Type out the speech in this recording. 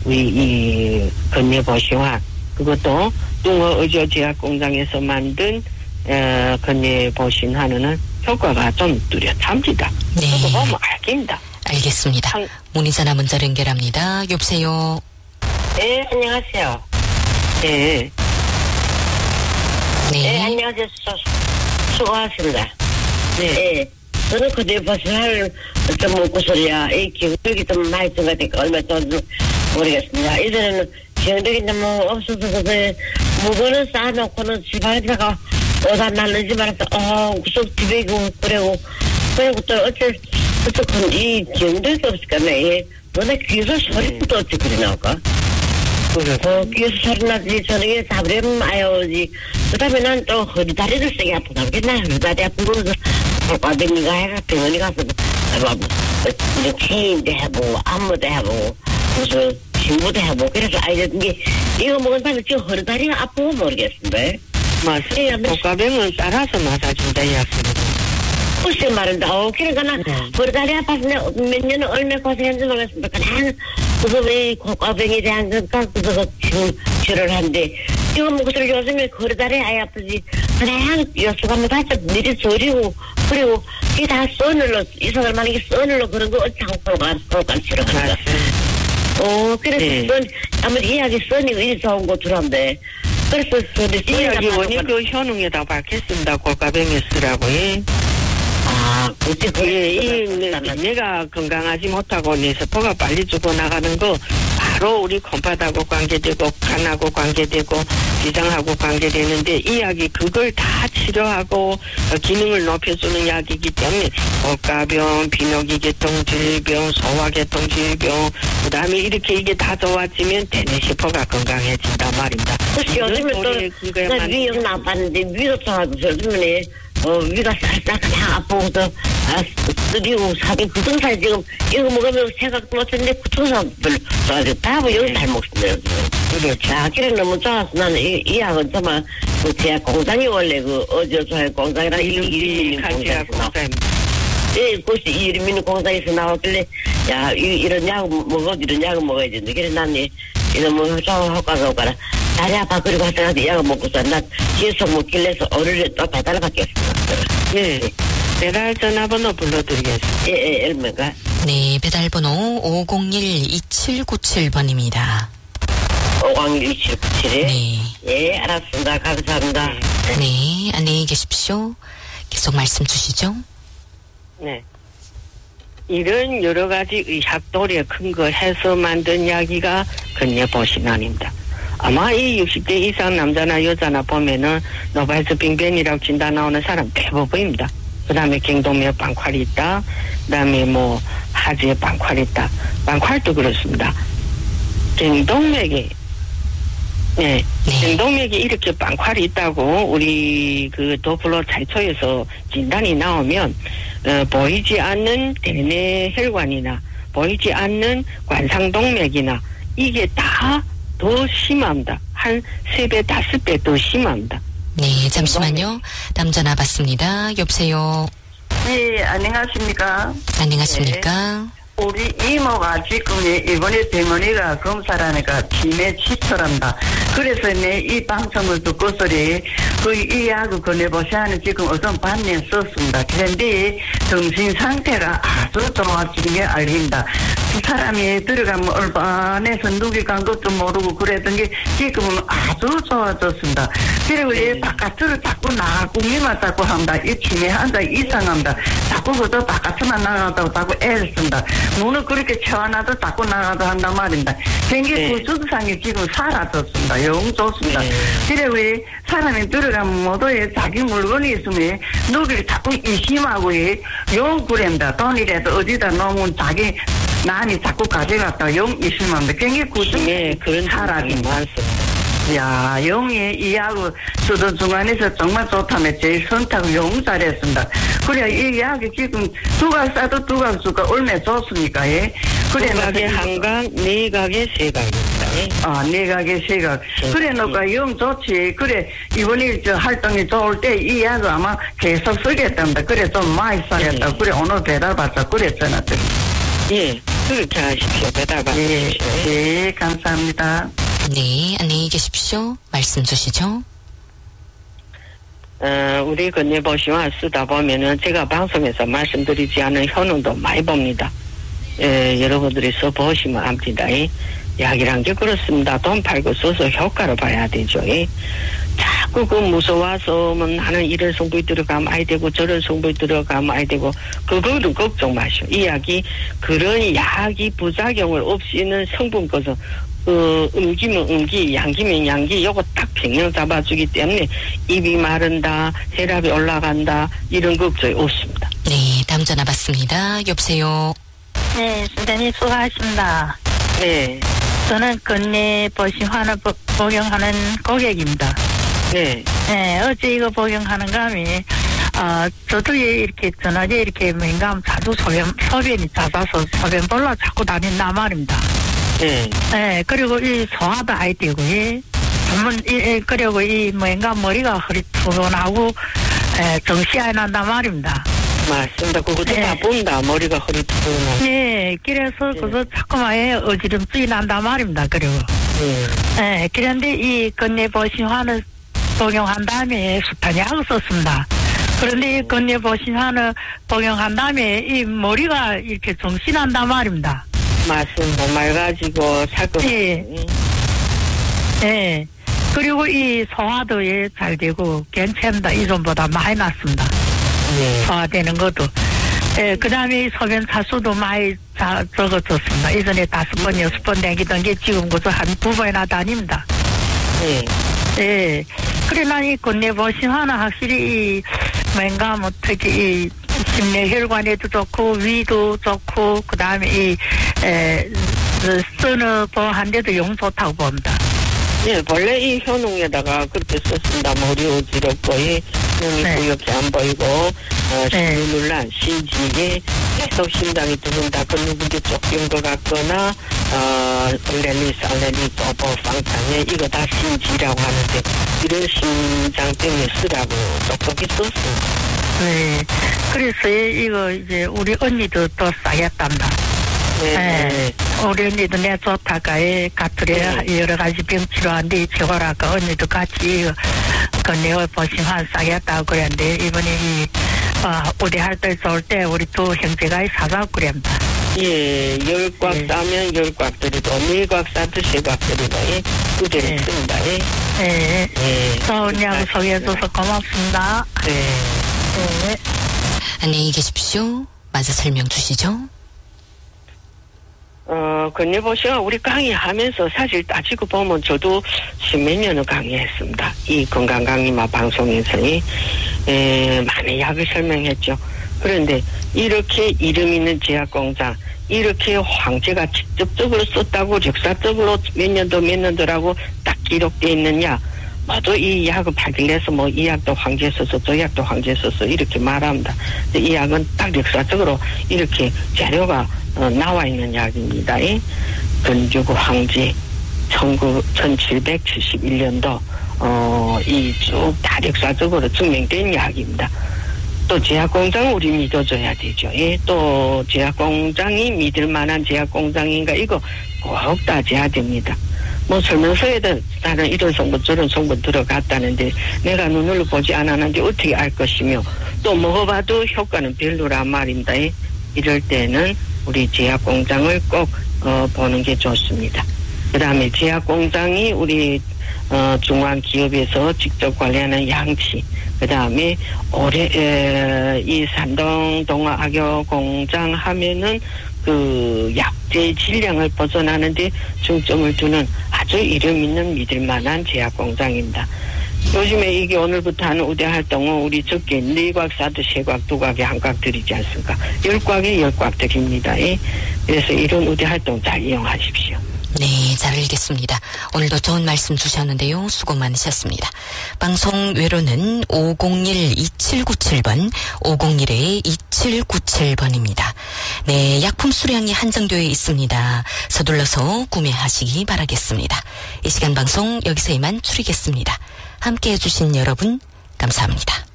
우리 이 건예보시화 그것도 뚱어 의료 제약 공장에서 만든 건예보신화는 효과가 좀 뚜렷합니다. 네. 그거 보면 알깁니다. 알겠습니다. 문의전화 문자로 연결합니다. 여보세요. 네, 안녕하세요. 네. 네. 네, 안녕하세요. 수고하십니다. 네. 저는 건예보신화를 좀 먹고 소리야. 이 기억력이 좀 많이 증가되니까 얼마 돈 모르겠습니다. 이전에는 기억력이 너무 없어서 물건을 쌓아놓고는 집안에다가 오다 날리지 말아서 구석 집에 있고 그리고 또 어쨌든 이 기억력이 없을까 네. 너네 귀에서 소리도 어찌 그리 나올까? 귀에서 소리 나지 저녁에 잡으려면 아요지. 그 다음에 난 또 허리다리를 세게 아프다. 나 허리다리 아픈 거서 과병이가 해가 병원에 가서 체인도 해보고 안무도 해보고 무슨 친구도 해보고 그래서 알려준 게 이거 먹은 다음에 지금 허리다리가 아프고 모르겠습니다. 맞습니다. 독가병은 따라서 맞아준다 이야기입니다. 글쎄 말인데 그러니까 나 허리다리 아파서 몇 년을 얼마나 고생했는지 모르겠습니다. 그냥 그거 왜 독가병에 대한 것과 그거 지금 치료를 이거 먹고서 요즘에 허리다리 아예 아프지 그냥 요수가면 다시 미리 저리고 그리고 이게 다 써늘로 이사들 만약에 써늘로 그런 거 장소가 치료한다. 그래서 아무리 이야기 써니고 이리 좋은 거 들었는데 그래서 이야기 원이 그 효능에다 밝혔습니다. 골가병에 쓰라고. 내가 건강하지 못하고 내 세포가 빨리 죽어나가는 거 바로 우리 콩팥하고 관계되고 간하고 관계되고 기장하고 관계되는데 이 약이 그걸 다 치료하고 기능을 높여주는 약이기 때문에 골가병, 비뇨기계통 질병, 소화계통 질병 그 다음에 이렇게 이게 다 좋아지면 대뇌 세포가 건강해진단 말입니다. 그래서 요즘에 또 위염 나빴는데 위도 좋아서 요즘에 위가 싹싹 다 아프고서 쓰리고 사기 구등살 지금 이거 먹으면 생각도 못했는데 구등살 별로 좋아지고 밥은 여기 잘 먹습니다. 그렇죠. 길에 너무 좋아서 나는 이 약은 정말 그 제약 공장이 원래 그 어저저의 공장이라 이름이 공장에서 예, 그것이 이름이 공장에서 나왔길래 야 이런 약 이런 약을 먹어야 되는데 그래 나는 이런 뭐 좋은 효과가 오거나 다리 아파 그리고 하여튼 약을 먹고서 나 계속 먹길래서 오늘 또 배달을 받겠습니다. 네. 배달 전화번호 불러드리겠습니다. 예, 얼마가? 네, 배달번호 501-2797번입니다. 501-2797? 네. 예, 알았습니다. 감사합니다. 네, 안녕히 계십시오. 계속 말씀 주시죠. 네. 이런 여러 가지 의학도리에 근거해서 만든 약이가 건예보신환입니다. 아마 이 60대 이상 남자나 여자나 보면은 노바이스 빙변이라고 진단 나오는 사람 대부분입니다. 그 다음에 경동맥 빵활이 있다. 그 다음에 뭐 하지에 빵활이 있다. 빵활도 그렇습니다. 경동맥이 경동맥이 이렇게 빵활이 있다고 우리 그 도플러 차이초에서 진단이 나오면 보이지 않는 대뇌 혈관이나 보이지 않는 관상동맥이나 이게 다 더 심합니다. 한 3배, 5배 더 심합니다. 네, 잠시만요. 다음 전화 받습니다. 여보세요. 네, 안녕하십니까? 안녕하십니까? 우리 이모가 지금 이번에 병원에가 검사를 하니까 치매 치료한다. 그래서 이 방송을 듣고서리 이 약을 권해보시는 지금 어떤 반년 썼습니다. 그런데 정신 상태가 아주 좋아진 게 알린다. 그 사람이 들어가면 얼반에서 누기 간 것도 모르고 그랬던 게 지금은 아주 좋아졌습니다. 그리고 바깥으로 자꾸 나가고기만 자꾸 합니다. 이 치매 환자 이상합니다. 자꾸 그저 바깥으로만 나가다고 자꾸 애를 씁니다. 눈을 그렇게 채워놔도 자꾸 나가도 한단 말입니다. 굉장히 구조상이 지금 사라졌습니다. 영 좋습니다. 그리고 사람이 들어가면 모두에 자기 물건이 있으면 누기를 자꾸 의심하고 영 그럽니다. 돈이라도 어디다 놓으면 자기 남이 자꾸 가져갔다가 영 의심합니다. 굉장히 구조상이 사라집니다. 야, 영이 이 약을 저도 중간에서 정말 좋다며 제일 선택을 영 잘했습니다. 그래, 이 약이 지금 두각 싸도 두각 수가 얼마나 좋습니까, 예? 그래, 두각에 한 각, 네 각에 세 각입니다. 네 각에 세 각. 그래, 너가 영 좋지. 그래, 이번에 저 활동이 좋을 때 이 약을 아마 계속 쓰겠답니다. 그래, 좀 많이 써야겠다. 그래, 오늘 배달 받자. 그랬잖아. 예. 그렇게 하십시오. 배달받 예, 주십시오. 예, 감사합니다. 네, 안녕히 계십시오. 말씀 주시죠. 우리 건네보시와 쓰다 보면은 제가 방송에서 말씀드리지 않은 효능도 많이 봅니다. 여러분들이 써보시면 압니다. 약이란 게 그렇습니다. 돈 팔고 써서 효과를 봐야 되죠. 자꾸 그 무서워서 뭐 나는 이런 성분이 들어가면 아이 되고 저런 성분이 들어가면 아이 되고 그거는 걱정 마시오. 이 약이 그런 약이 부작용을 없이는 성분 것은 음기면 음기, 양기면 양기, 요거 딱 평형 잡아주기 때문에 입이 마른다, 혈압이 올라간다, 이런 걱정이 없습니다. 네, 다음 전화 받습니다. 여보세요. 네, 선생님 수고하십니다. 네. 저는 건네보시환을 복용하는 고객입니다. 네. 네, 어제 이거 복용하는 감이, 저도 이렇게 전화제 이렇게 민감 자주 소변이 잦아서 소변 볼라 자꾸 다닌단 말입니다. 네. 네, 그리고 이 소화도 아이 되고, 그리고 이 뭔가 머리가 흐릿푸근하고, 정시 안 난단 말입니다. 맞습니다. 그것도 네. 다 본다. 머리가 흐릿푸근하고. 네, 그래서 그거 자꾸만 어지럼증이 난단 말입니다. 그리고. 네, 그런데 이 건네보신환을 복용한 다음에 숱한 약을 썼습니다. 그런데 이 건네보신환을 복용한 다음에 이 머리가 이렇게 정신한단 말입니다. 맞습니다. 맑아지고 살것 예. 네. 그리고 이 소화도 잘 되고 괜찮다. 이전보다 많이 낫습니다. 네. 소화되는 것도. 예, 그 다음에 소변 차수도 많이 적어졌습니다. 이전에 5번, 6번 다니던 게 지금 그저 한 2번이나 다닙니다. 네. 예. 그래, 난 이 건네보신환은 확실히 뭔가 뭐 특히 이 심내혈관에도 좋고, 위도 좋고, 그 다음에 쓰는 한데도 용 좋다고 봅니다. 예, 본래 이 효능에다가 그렇게 썼습니다. 머리 어지럽고, 눈이 네. 뿌옇게 안 보이고, 네. 심혈란, 신지에 계속 심장이 두근다, 걷는 게 쫓긴 것 같거나, 얼레니, 살레니, 또보, 방탕에, 이거 다 신지라고 하는데, 이런 심장 때문에 쓰라고 똑똑히 썼습니다. 네. 그래서 이거 이제 우리 언니도 또 싸겠답니다. 네. 네. 우리 언니도 내 좋다가 가투리 여러 가지 병 치료하는데 최고라까 언니도 같이 건네보신환 싸겠다고 그랬는데 이번에 우리 할 때 좋을 때 우리 두 형제가 사자고 그랬습니다. 예, 10꽉 싸면 10꽉 드리고, 4꽉 싸도 3꽉 드리고, 그대로 네. 씁니다. 네. 예. 좋은 약 소개해줘서 고맙습니다. 네. 네. 안녕히 계십시오. 마저 설명 주시죠. 건네보시면 우리 강의하면서 사실 따지고 보면 저도 10몇 년을 강의했습니다. 이 건강 강의마 방송에서 많은 약을 설명했죠. 그런데 이렇게 이름 있는 제약공장, 이렇게 황제가 직접적으로 썼다고 역사적으로 몇 년도라고 딱 기록되어 있는 약, 모두 이 약을 발견해서 뭐 이 약도 황제 써서 저 약도 황제 써서 이렇게 말합니다. 이 약은 딱 역사적으로 이렇게 자료가 나와 있는 약입니다. 건주구 황제 1771년도 이 쭉 다 역사적으로 증명된 약입니다. 또 제약공장은 우리 믿어줘야 되죠. 또 제약공장이 믿을 만한 제약공장인가 이거 꼭 따져야 됩니다. 뭐 설명서에도 나는 이런 성분 저런 성분 들어갔다는데 내가 눈으로 보지 않았는데 어떻게 알 것이며 또 먹어봐도 효과는 별로란 말입니다. 이럴 때는 우리 제약공장을 꼭 보는 게 좋습니다. 그 다음에 제약공장이 우리 중앙기업에서 직접 관리하는 양치, 그 다음에 이 산동 동아악여공장 하면은 그 약제 질량을 벗어나는데 중점을 두는 아주 이름 있는 믿을만한 제약공장입니다. 요즘에 이게 오늘부터 하는 우대 활동은 우리 적게 4곽 사도 3곽, 2곽에 1곽 드리지 않습니까? 10곽에 10곽 드립니다. 그래서 이런 우대 활동 잘 이용하십시오. 네, 잘 알겠습니다. 오늘도 좋은 말씀 주셨는데요. 수고 많으셨습니다. 방송 외로는 501-2797번, 501-2797번입니다. 네, 약품 수량이 한정되어 있습니다. 서둘러서 구매하시기 바라겠습니다. 이 시간 방송 여기서 이만 줄이겠습니다. 함께해 주신 여러분 감사합니다.